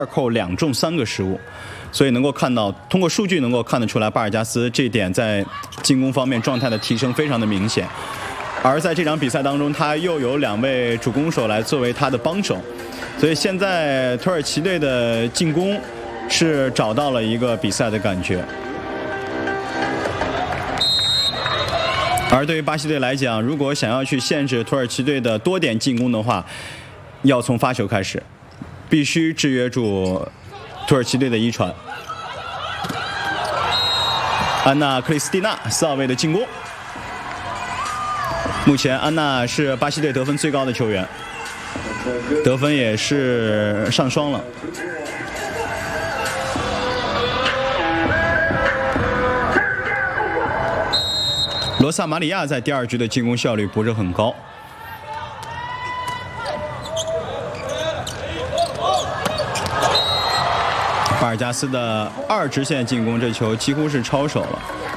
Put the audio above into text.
扣2中3个失误，所以能够看到，通过数据能够看得出来，巴尔加斯这一点在进攻方面状态的提升非常的明显。而在这场比赛当中，他又有2位主攻手来作为他的帮手，所以现在土耳其队的进攻是找到了一个比赛的感觉。而对于巴西队来讲，如果想要去限制土耳其队的多点进攻的话，要从发球开始。 必须制约住土耳其队的一传。安娜·克里斯蒂娜4号位的进攻。目前安娜是巴西队得分最高的球员，得分也是上双了。罗萨马里亚在第2局的进攻效率不是很高。 巴尔加斯的2直线进攻，这球几乎是抄手了。